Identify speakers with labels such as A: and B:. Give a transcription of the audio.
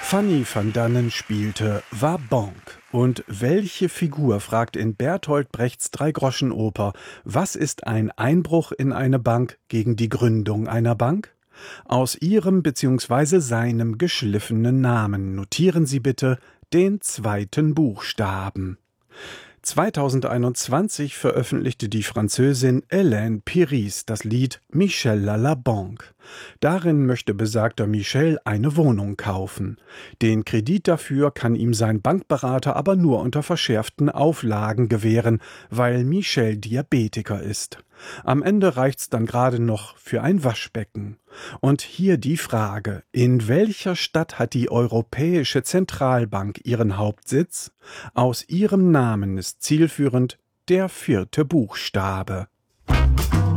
A: Fanny van Dannen spielte War Bonk. Und welche Figur fragt in Bertolt Brechts Dreigroschenoper, was ist ein Einbruch in eine Bank gegen die Gründung einer Bank? Aus ihrem bzw. seinem geschliffenen Namen notieren Sie bitte den zweiten Buchstaben. 2021 veröffentlichte die Französin Hélène Piris das Lied Michel à la Banque. Darin möchte besagter Michel eine Wohnung kaufen. Den Kredit dafür kann ihm sein Bankberater aber nur unter verschärften Auflagen gewähren, weil Michel Diabetiker ist. Am Ende reicht's dann gerade noch für ein Waschbecken. Und hier die Frage: In welcher Stadt hat die Europäische Zentralbank ihren Hauptsitz? Aus ihrem Namen ist zielführend der vierte Buchstabe.